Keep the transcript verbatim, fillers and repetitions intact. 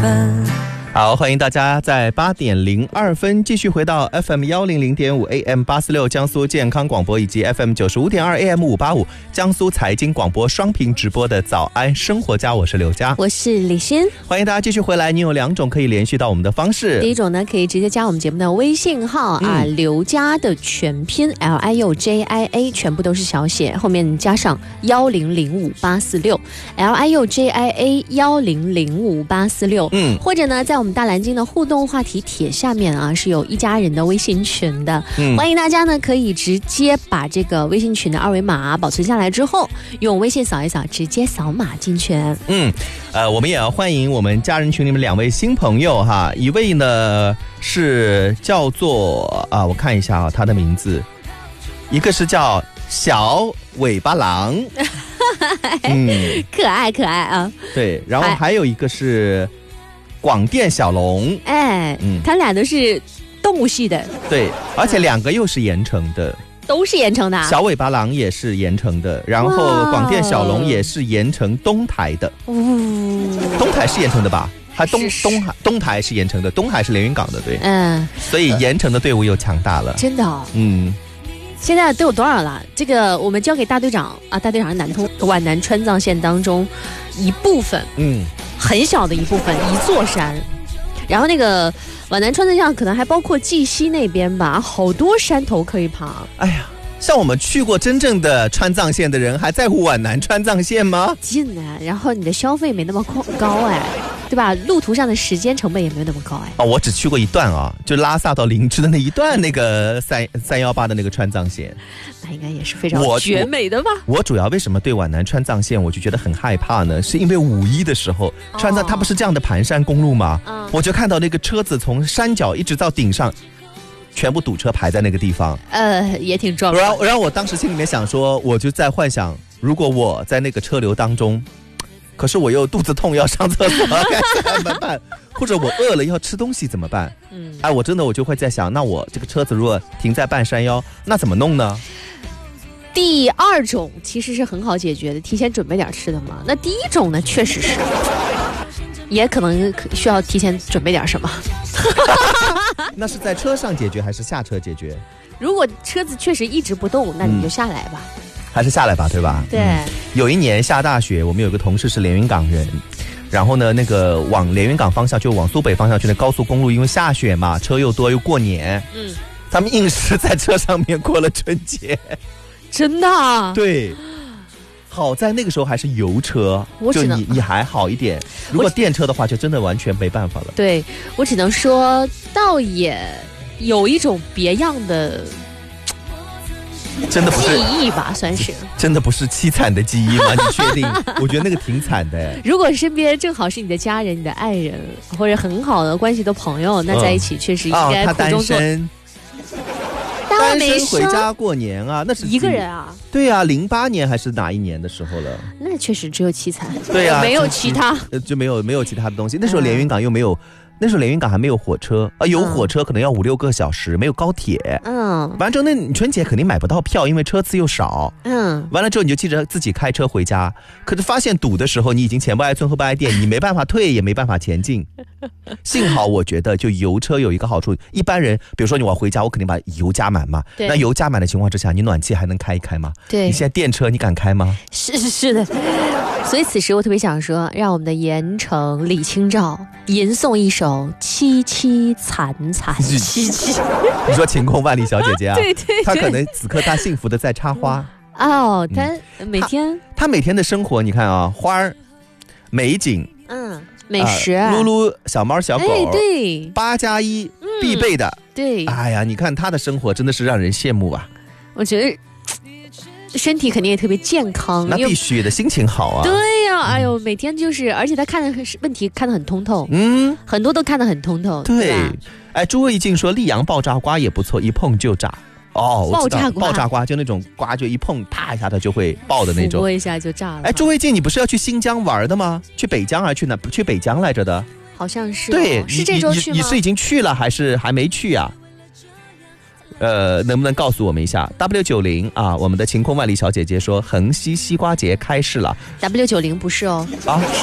好，欢迎大家在八点零二分继续回到 F M 一零零点五 A M 八四六江苏健康广播以及 F M 九十五点二 A M 五八五江苏财经广播双屏直播的早安生活家，我是刘佳， 我是李欣。 欢迎大家继续回来，你有两种可以联系到我们的方式。 第一种呢，可以直接加我们节目的微信号、嗯、啊，刘佳的全拼 L I U J I A 全部都是小写，后面加上一零零五八四六 L I U J I A 一零零五八四六。嗯，或者呢，在我们大蓝鲸的互动话题帖下面啊，是有一家人的微信群的、嗯、欢迎大家呢可以直接把这个微信群的二维码保存下来之后，用微信扫一扫，直接扫码进群。 嗯，呃，我们也要欢迎我们家人群里面两位新朋友哈，一位呢是叫做啊，我看一下啊，他的名字，一个是叫小尾巴狼， 嗯，可爱可爱啊。 对，然后还有一个是广电小龙， 哎，嗯，他俩都是动物系的， 对，而且两个又是盐城的， 都是盐城的、啊。 小尾巴狼也是盐城的，然后广电小龙也是盐城东台的。哦，东台是盐城的吧？还东东海东台是盐城的，东海是连云港的，对，嗯，所以盐城的队伍又强大了， 真的、哦， 嗯。 现在都有多少了？这个我们交给大队长啊，大队长是南通皖南川藏线当中一部分，嗯，很小的一部分，一座山。然后那个皖南川藏线可能还包括绩溪那边吧，好多山头可以爬。 哎呀，像我们去过真正的川藏线的人，还在乎皖南川藏线吗？ 近啊，然后你的消费没那么高哎。对吧？路途上的时间成本也没有那么高哎。 哦，我只去过一段啊，就拉萨到林芝的那一段，那个三三幺八的那个川藏线， 那应该也是非常绝美的吧？ 我, 我主要为什么对皖南川藏线我就觉得很害怕呢？是因为五一的时候，川藏、哦、它不是这样的盘山公路吗？嗯、我就看到那个车子从山脚一直到顶上，全部堵车排在那个地方， 呃，也挺壮观。 然后，然后我当时心里面想说，我就在幻想，如果我在那个车流当中。可是我又肚子痛要上厕所该怎么办？或者我饿了要吃东西怎么办？嗯，哎，我真的我就会在想，那我这个车子如果停在半山腰，那怎么弄呢？ 第二种其实是很好解决的，提前准备点吃的嘛。那第一种呢，确实是，也可能需要提前准备点什么。 那是在车上解决还是下车解决？ 如果车子确实一直不动，那你就下来吧。嗯， 还是下来吧，对吧？ 对、嗯。 有一年下大雪，我们有个同事是连云港人，然后呢，那个往连云港方向就往苏北方向去的高速公路，因为下雪嘛，车又多又过年，嗯，他们硬是在车上面过了春节， 真的、啊？ 对。好在那个时候还是油车，就你你还好一点。如果电车的话，就真的完全没办法了。 对，我只能说，倒也有一种别样的。 真的不是记忆吧，算是真的不是凄惨的记忆吗？你确定？我觉得那个挺惨的。 如果身边正好是你的家人、你的爱人，或者很好的关系的朋友，那在一起确实应该苦中作。 嗯哦、他单身，单身回家过年啊，那是一个人啊。 对啊，零八年还是哪一年的时候了？ 那确实只有凄惨。 对啊， 没有其他， 就, 就没有没有其他的东西。那时候连云港又没有。嗯，那时候连云港还没有火车啊，有火车可能要五六个小时，没有高铁。嗯，完之后那你春节肯定买不到票，因为车次又少。嗯，完了之后你就记着自己开车回家，可是发现堵的时候，你已经前不挨村后不挨店，你没办法退，也没办法前进。幸好我觉得就油车有一个好处，一般人比如说你要回家，我肯定把油加满嘛。那油加满的情况之下，你暖气还能开一开吗？ 对， 你现在电车你敢开吗？ 是是是的。所以此时我特别想说，让我们的盐城李清照吟诵一首凄凄惨惨戚戚。 你说晴空万里小姐姐啊？ 对对对， 她可能此刻她幸福的在插花。 哦，她每天、嗯、 她每天的生活，你看啊，花儿、美景， 嗯，美食， 撸撸小猫小狗， 哎，对， 八加一必备的， 嗯、对。 哎呀，你看她的生活真的是让人羡慕啊！ 我觉得。身体肯定也特别健康， 那必须的，心情好啊。 对呀、啊，哎呦，每天就是，而且他看的问题看得很通透，嗯，很多都看得很通透。 对，哎，朱卫进说溧阳爆炸瓜也不错，一碰就炸。哦，我知道，爆炸瓜，爆炸瓜就那种瓜，就一碰，啪一下它就会爆的那种， 抚摸一下就炸了。 哎，朱卫进，你不是要去新疆玩的吗？去北疆还是去哪？去北疆来着的？ 好像是、哦。 对， 是这周去吗？ 你是已经去了还是还没去呀、啊？呃，能不能告诉我们一下 ？W 九零啊，我们的晴空万里小姐姐说，横溪西瓜节开市了。 W 九零不是哦。啊。